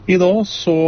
I dag,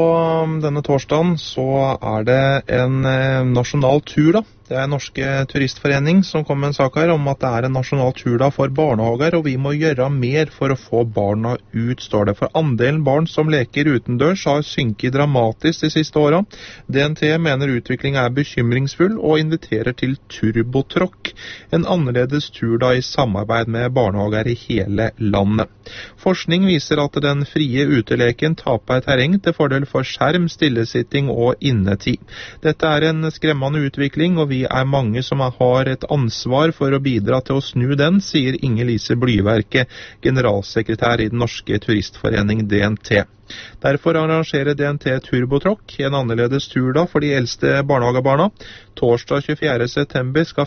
denne torsdagen, så det en nasjonal tur da. Det Norske Turistforening som kom med en sak her om at det en nasjonal tur da for barnehager, og vi må gjøre mer for å få barna ut, står det. For andelen barn som leker utendørs har synket dramatisk de siste årene. DNT mener utviklingen bekymringsfull og inviterer til turbotråkk, en annerledes tur da i samarbeid med barnehager i hele landet. Forskning viser at den frie uteleken taper terreng til fordel for skjerm, stillesitting og innetid. Dette en skremmende utvikling, og vi mange som har et ansvar for å bidra til å snu den, sier Inger-Lise Blyverke, generalsekretær i den Norske Turistforening DNT. Derfor arrangerer DNT Turbotråkk, en annerledes tur da for de eldste barnehagebarna. Torsdag 24. september skal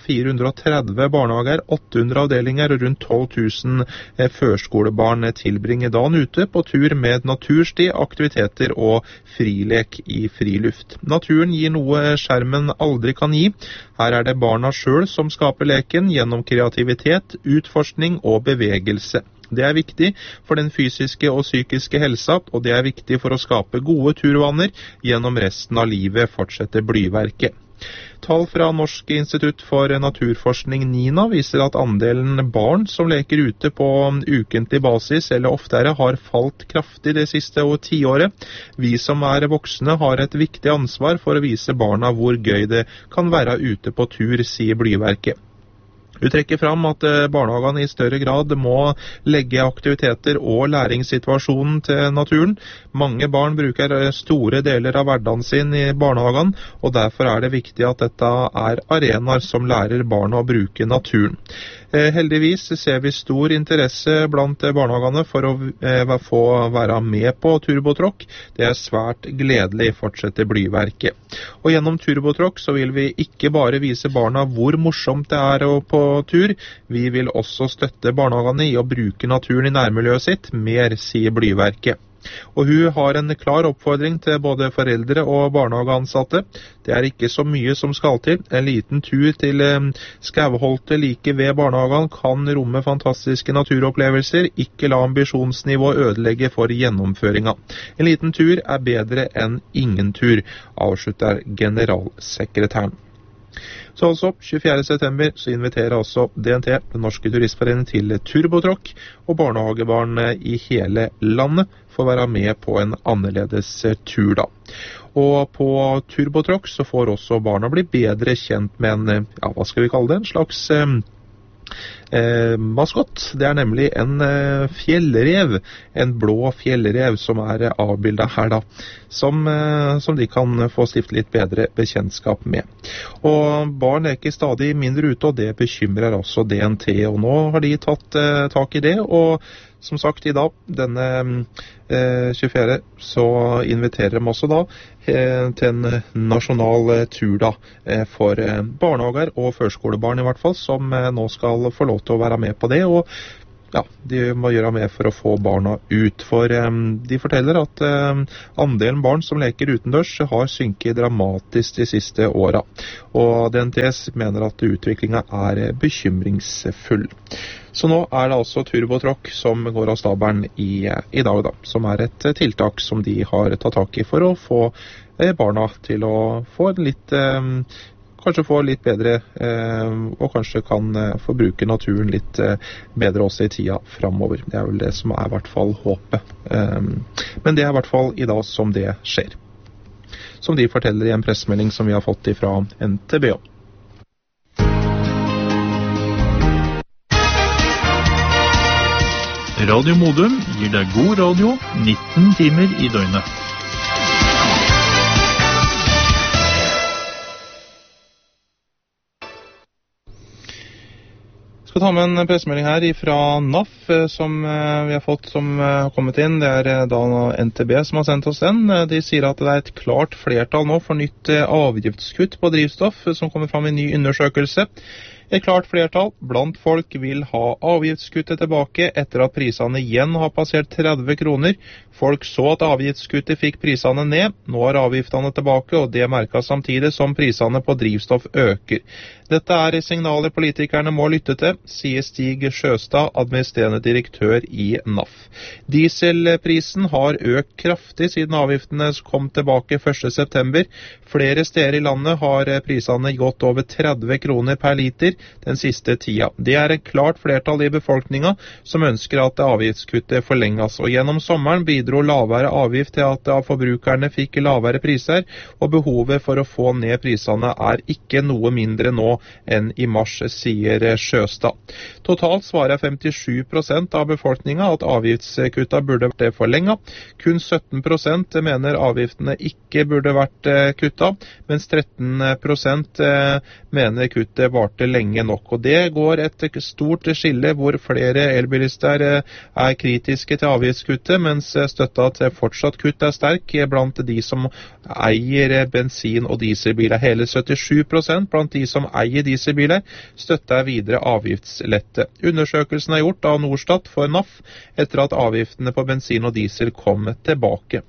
430 barnehager, 800 avdelinger og rundt 12 000 førskolebarn tilbringe dagen ute på tur med natursti, aktiviteter og frilek i friluft. Naturen gir noe skjermen aldri kan gi. Her det barna selv som skaper leken gjennom kreativitet, utforskning og bevegelse. Det viktig for den fysiske og psykiske helsa, og det viktig for å skape gode turvaner gjennom resten av livet, fortsetter Blyverket. Tall fra Norsk institutt for naturforskning NINA viser at andelen barn som leker ute på ukentlig basis eller oftere har falt kraftig det siste tiåret. Vi som voksne har et viktig ansvar for å vise barna hvor gøy det kan være ute på tur, sier Blyverket. Du trekker fram at barnehagene i større grad må legge aktiviteter og læringssituasjonen til naturen. Mange barn bruker store deler av hverdagen sin i barnehagene, og derfor det viktig at dette arenaer som lærer barna å bruke naturen. Heldigvis ser vi stor interesse blant barnehagene for å få være med på turbotråkk. Det svært gledelig, fortsetter Blyverket. Og gjennom turbotråkk så vil vi ikke bare vise barna hvor morsomt det på tur, vi vil også støtte barnehagene i å bruke naturen i nærmiljøet sitt mer, sier Blyverket. Og hun har en klar oppfordring til både foreldre og barnehageansatte. Det ikke så mye som skal til. En liten tur til Skauholtet like ved barnehagen kan romme fantastiske naturopplevelser. Ikke la ambisjonsnivå ødelegge for gjennomføringen. En liten tur bedre enn ingen tur, avslutter generalsekretæren. Så altså, 24. september så inviterer altså DNT, den Norske Turistforening, til turbotråkk, og barnehagebarn i hele landet får være med på en annerledes tur da. Og på turbotråkk så får også barna bli bedre kjent med en, hva skal vi kalle det, en slags maskott. Det nemlig en fjellrev, en blå fjellrev som avbildet her da, som de kan få stifte litt bedre bekjentskap med. Og barn leker stadig mindre ute, og det bekymrer også DNT, og nå har de tatt tak i det, og som sagt, i dag, denne 24. så inviterer de også da til en nasjonal tur da, for barnehager og førskolebarn i hvert fall, som nå skal få lov til å være med på det, og ja, de må gjøre mer for å få barna ut, for de forteller at andelen barn som leker utendørs har synket dramatisk de siste årene, og DNT mener at utviklingen bekymringsfull. Så nå det altså turbotråkk som går av stabelen i dag da, som et tiltak som de har tatt tak i for å få barna til å få litt kanskje få litt bedre, og kanskje kan få bruke naturen litt bedre også i tida fremover. Det vel det som i hvert fall håpet. Men det i hvert fall i dag som det skjer. Som de forteller i en pressemelding som vi har fått fra NTBA. Radio Modum gir deg god radio 19 timer i døgnet. Jeg skal ta med en pressemelding her fra NAF som vi har fått, som har kommet inn. Det da NTB som har sendt oss den. De sier at det et klart flertall nå for nytt avgiftskutt på drivstoff som kommer fram i en ny undersøkelse. Et klart flertall blant folk vil ha avgiftskuttet tilbake etter at prisene igjen har passert 30 kroner. Folk så at avgiftskuttet fikk prisene ned. Nå er avgiftene tilbake, og det merkes samtidig som prisene på drivstoff øker. Dette er signaler politikerne må lytte til, sier Stig Sjøstad, administrerende direktør i NAF. Dieselprisen har økt kraftig siden avgiftene kom tilbake 1. september. Flere steder i landet har prisene gått over 30 kroner per liter den siste tida. Det er et klart flertall i befolkningen som ønsker at avgiftskuttet forlenges, og gjennom sommeren bidro lavere avgift til at forbrukerne fikk lavere priser, og behovet for å få ned prisene er ikke noe mindre nå enn i mars, sier Sjøstad. Totalt svarer 57% av befolkningen at avgiftskuttet burde vært forlenget. Kun 17% mener avgiftene ikke burde vært kuttet, mens 13% mener kuttet varte lenge nok. Og det går et stort skille hvor flere elbilister er kritiske til avgiftskuttet, mens støtta til fortsatt kutt er sterk blant de som eier bensin- og dieselbiler. Hele 77% blant de som eier dieselbiler støtter videre avgiftslette. Undersøkelsen er gjort av Norstat for NAF etter at avgiftene på bensin og diesel kom tilbake.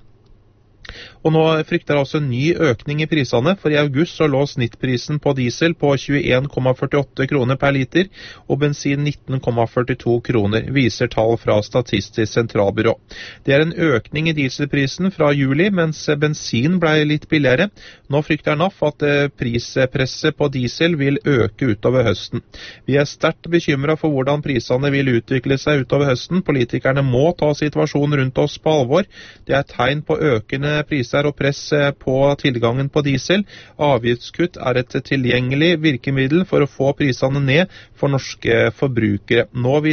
Og nå frykter altså en ny økning i prisene, for i august så lå snittprisen på diesel på 21,48 kroner per liter, og bensin 19,42 kroner, viser tall fra Statistisk sentralbyrå. Det er en økning i dieselprisen fra juli, mens bensin ble litt billigere. Nå frykter NAF at prispresset på diesel vil øke utover høsten. Vi er sterkt bekymret for hvordan prisene vil utvikle seg utover høsten. Politikerne må ta situasjonen rundt oss på alvor. Det er tegn på økende priser og press på tilgangen på diesel. Avgiftskutt er et tilgjengelig virkemiddel for å få prisene ned for norske forbrukere. Når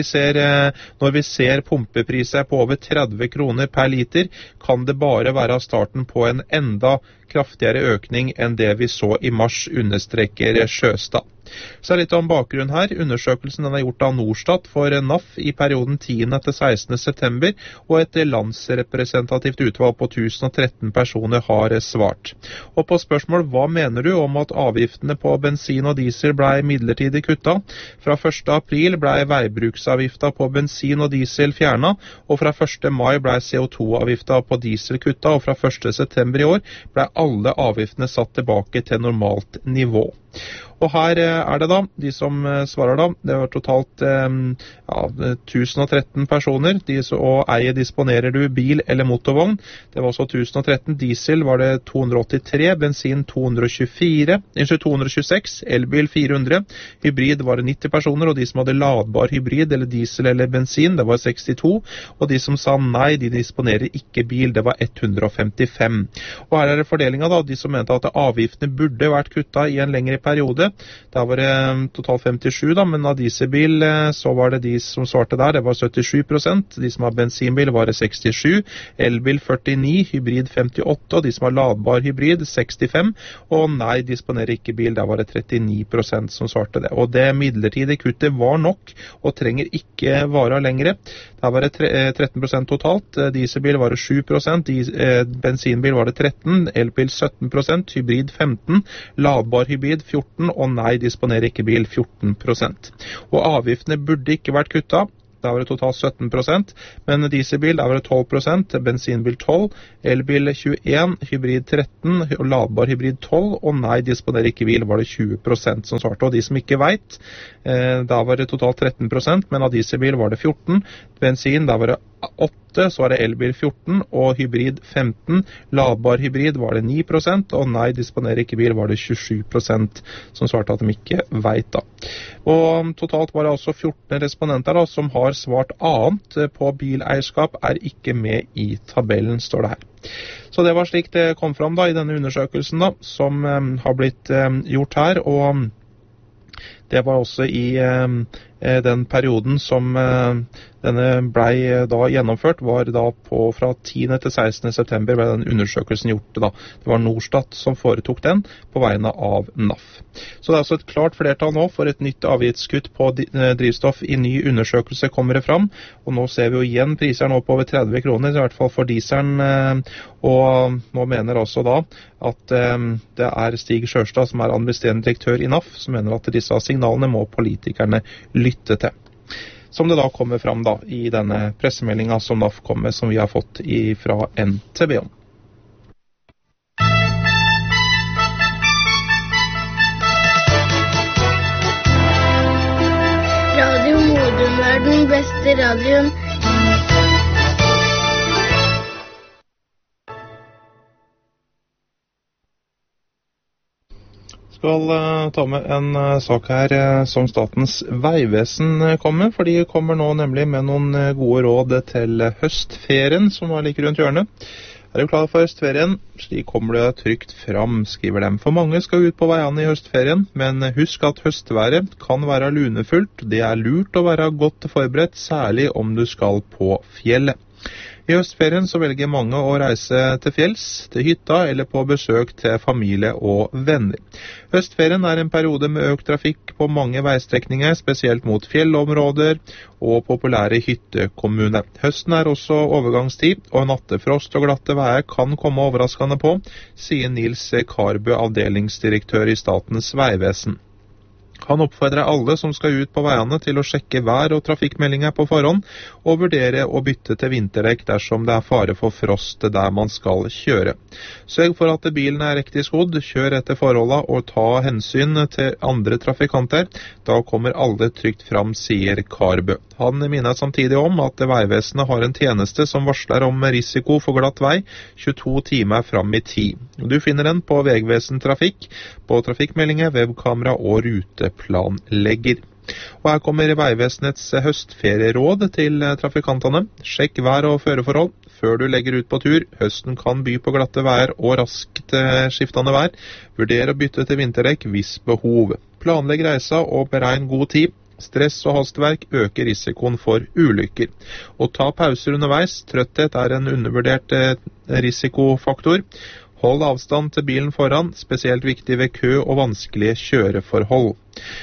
vi ser pumpepriser på over 30 kroner per liter, kan det bare være starten på en enda kraftigere økning enn det vi så i mars, understreker Sjøstad. Så litt om bakgrunnen her. Undersøkelsen er gjort av Norstat for NAF i perioden 10. til 16. september, og et landsrepresentativt utvalg på 1013 personer har svart. Og på spørsmål hva mener du om at avgiftene på bensin og diesel ble midlertidig kuttet? Fra 1. april ble veibruksavgifta på bensin og diesel fjernet, og fra 1. mai ble CO2-avgifta på diesel kuttet, og fra 1. september i år ble alle avgiftene satt tilbake til normalt nivå. Og her er det da, de som svarer da, det var totalt 1013 personer, og disponerer du bil eller motorvogn. Det var også 1013, diesel var det 283, bensin 226, elbil 400, hybrid var det 90 personer, og de som hadde ladbar hybrid eller diesel eller bensin, det var 62, og de som sa nei, de disponerer ikke bil, det var 155. Og her er det fordelingen da, de som mente at avgiftene burde vært kuttet i en lengre periode. Der var det totalt 57 da, men av dieselbil så var det de som svarte der, det var 77%, de som har bensinbil var det 67, elbil 49, hybrid 58, og de som har ladbar hybrid 65, og nei, disponerer ikke bil, der var det 39% som svarte det. Og det midlertidige kuttet var nok, og trenger ikke vare lengre. Der var det 13% totalt, dieselbil var det 7%, bensinbil var det 13%, elbil 17%, hybrid 15%, ladbar hybrid 14%, og nei, disponerer ikke bil 14%. Og avgiftene burde ikke vært kuttet. Der var det totalt 17%, men dieselbil der var det 12%, bensinbil 12%, elbil 21%, hybrid 13%, og ladbar hybrid 12%, og nei, disponerer ikke bil var det 20% som svarte. Og de som ikke vet, der var det totalt 13%, men av dieselbil var det 14%, bensin der var det 8%, så var det elbil 14%, og hybrid 15%, ladbar hybrid var det 9%, og nei, disponerer ikke bil var det 27% som svarte at de ikke vet da. Og totalt var det altså 14 respondenter da, som har svart annet på bileierskap, er ikke med i tabellen, står det her. Så det var slik det kom fram da i denne undersøkelsen da, som har blitt gjort her, og det var også i Den perioden som denne ble da gjennomført, var da fra 10. til 16. september ble den undersøkelsen gjort da. Det var Norstat som foretok den på vegne av NAF. Så det er altså et klart flertall nå for et nytt avgiftskutt på drivstoff. I ny undersøkelse kommer det fram, og nå ser vi jo igjen priser nå på over 30 kroner, i hvert fall for dieselen, og nå mener også da at det er Stig Sjørstad som er administrerende direktør i NAF, som mener at disse signalene må politikerne lytte til. Som det da kommer fram da i denne pressemeldingen som NAF kom med, som vi har fått fra NTB om. Radio Modum er den beste radioen. Skal ta med en sak her som Statens vegvesen kommer, for de kommer nå nemlig med noen gode råd til høstferien som er like rundt hjørnet. Er du klar for høstferien? Slik kommer det trygt fram, skriver dem. For mange skal ut på veiene i høstferien, men husk at høstværet kan være lunefullt. Det er lurt å være godt forberedt, særlig om du skal på fjellet. I høstferien så velger mange å reise til fjells, til hytta eller på besøk til familie og venner. Høstferien er en periode med økt trafikk på mange veistrekninger, spesielt mot fjellområder og populære hyttekommuner. Høsten er også overgangstid, og nattefrost og glatte veier kan komme overraskende på, sier Nils Karbø, avdelingsdirektør i Statens vegvesen. Han oppfordrer alle som skal ut på veiene til å sjekke vær- og trafikkmeldinger på forhånd, og vurdere å bytte til vinterdekk dersom det er fare for frost der man skal kjøre. Sørg for at bilen er riktig skodd, kjør etter forholdene og ta hensyn til andre trafikanter. Da kommer alle trygt fram, sier Karbø. Han minner samtidig om at Vegvesenet har en tjeneste som varsler om risiko for glatt vei 22 timer fram i tid. Du finner den på Vegvesen Trafikk, på trafikkmeldinger, webkamera og ruteplanlegger. Og her kommer Vegvesenets høstferieråd til trafikantene. Sjekk vær- og føreforhold før du legger ut på tur. Høsten kan by på glatte veier og raskt skiftende vær. Vurder å bytte til vinterdekk hvis behov. Planlegg reisa og beregn god tid. Stress og hastverk øker risikoen for ulykker. Og ta pauser underveis. Trøtthet er en undervurdert risikofaktor. Hold avstand til bilen foran, spesielt viktig ved kø og vanskelige kjøreforhold.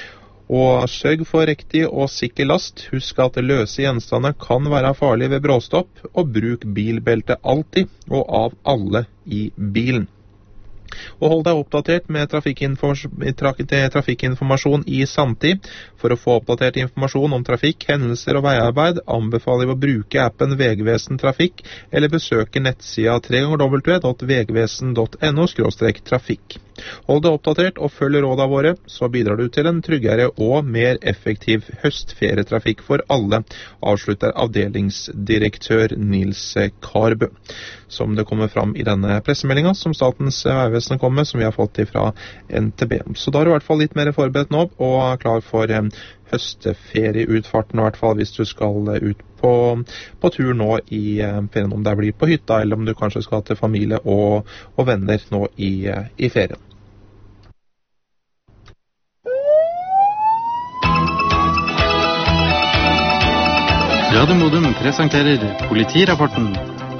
Og sørg for riktig og sikker last. Husk at løse gjenstander kan være farlige ved bråstopp, og bruk bilbelte alltid og av alle i bilen. Og hold deg oppdatert med trafikkinformasjon i sanntid. For å få oppdatert informasjon om trafikk, hendelser og veiarbeid anbefaler vi å bruke appen Vegvesen Trafikk eller besøke nettsida www.vegvesen.no/trafikk. Hold deg oppdatert og følg rådene våre, så bidrar du til en tryggere og mer effektiv høstferietrafikk for alle, avslutter avdelingsdirektør Nils Karbø. Som det kommer fram i denne pressemeldingen som Statens vegvesen kom med, som vi har fått fra NTB. Så da er du i hvert fall litt mer forberedt nå, og er klar for høstferieutfarten, i hvert fall hvis du skal ut på tur nå i ferien, om det blir på hytta, eller om du kanskje skal til familie og venner nå i ferien. Radio Modum presenterer politirapporten.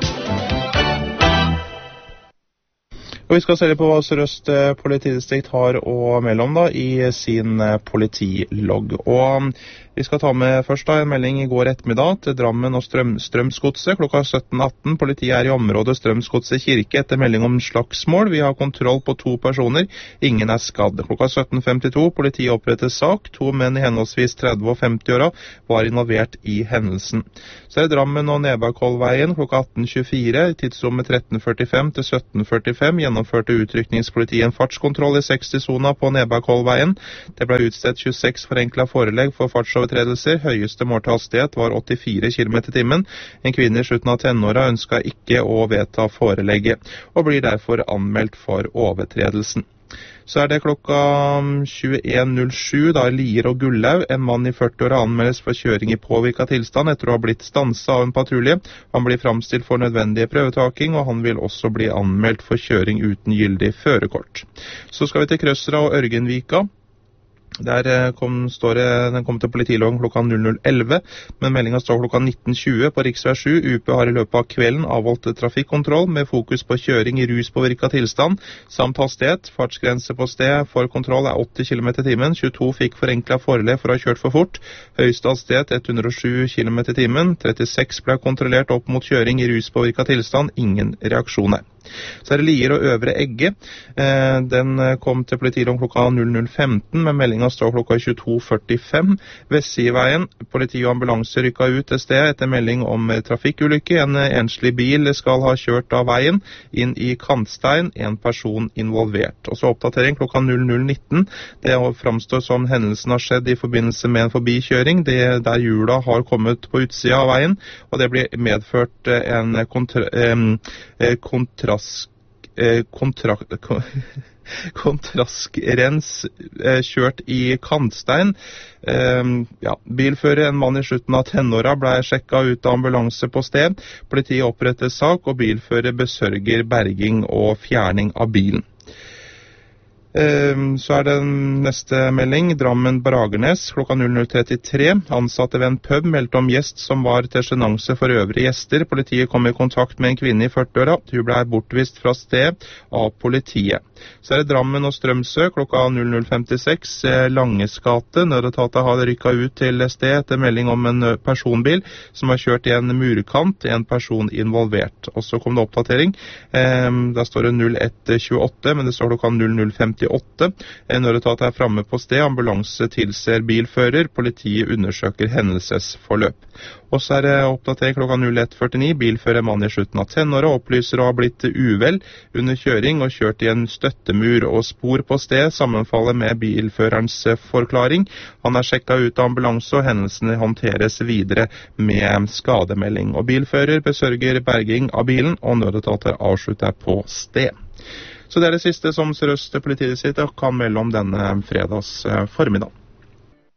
Og vi skal se litt på hva Sør-Øst politidistrikt har å melde om da, i sin politilogg. Og vi skal ta med først da en melding i går ettermiddag til Drammen og Strømsgodset klokka 17:18. Politiet er i området Strømsgodset kirke etter melding om slagsmål. Vi har kontroll på 2 personer. Ingen er skadd. Klokka 17:52 politiet opprettet sak. 2 menn i henholdsvis 30 og 50-åra var involvert i hendelsen. Så er det Drammen og Nebakollveien klokka 18:24. I tidsrommet 13:45 til 17:45 gjennomførte utrykningspolitiet en fartskontroll i 60-sona på Nebakollveien. Det ble utstedt 26 forenklet forelegg for fartsovertredelser. Høyeste målte hastighet var 84 km i timen. En kvinne i slutten av tenåra ønska ikke å vedta forelegget, og blir derfor anmeldt for overtredelsen. Så er det klokka 21:07 da Lier og Gullaug, en mann i 40-åra, anmeldes for kjøring i påvirket tilstand etter å ha blitt stanset av en patrulje. Han blir framstilt for nødvendige prøvetaking, og han vil også bli anmeldt for kjøring uten gyldig førerkort. Så skal vi til Krøsra og Ørgenvika. Den kom til politiloggen klokka 00.11, men meldingen står klokka 19.20 på Riksvei 7. UP har i løpet av kvelden avholdt trafikkontroll med fokus på kjøring i ruspåvirket tilstand, samt hastighet. Fartsgrense på sted for kontroll 80 km i timen. 22 fikk forenklet forelev for å ha kjørt for fort. Høyeste hastighet 107 km i timen. 36 ble kontrollert opp mot kjøring i ruspåvirket tilstand. Ingen reaksjoner. Så det Lier og Øvre Egge. Den kom til politiloggen klokka 00.15, men meldingen står klokka 22.45. Vestsideveien. Politi og ambulanse rykket ut til sted etter melding om trafikkulykke. En enslig bil skal ha kjørt av veien inn i kantstein, en person involvert. Og så oppdatering klokka 00.19. Det framstår som hendelsen har skjedd i forbindelse med en forbikjøring, der hjula har kommet på utsida av veien, og det blir medført en kontrastrens kjørt i kantstein. Bilfører, en mann i slutten av tenåra, ble sjekket ut av ambulanse på sted. Politiet oppretter sak, og bilfører besørger berging og fjerning av bilen. Så det neste melding, Drammen-Bragernes, klokka 00.33. Ansatte ved en pub meldte om gjest som var til sjenanse for øvrige gjester. Politiet kom i kontakt med en kvinne i 40-åra. Hun ble bortvist fra sted av politiet. Så det Drammen og Strømsø, klokka 00.56. Langes gate. Nødetatet har rykket ut til sted etter melding om en personbil som har kjørt i en murkant, en person involvert. Og så kom det oppdatering. Der står det 01.28, men det står klokka 00.58. Nødetatet fremme på sted, ambulanse tilser bilfører, politiet undersøker hendelsesforløp. Og så det oppdatert klokka 01.49, bilfører mann i slutten av tenåra, opplyser å ha blitt uvel under kjøring og kjørt i en støttemur, og spor på sted sammenfaller med bilførerens forklaring. Han sjekket ut av ambulanse, og hendelsene håndteres videre med skademelding. Og bilfører besørger berging av bilen, og nødetatet avslutter på sted. Så det det siste som Sør-Øst politidistrikt kan melde om denne fredags formiddag.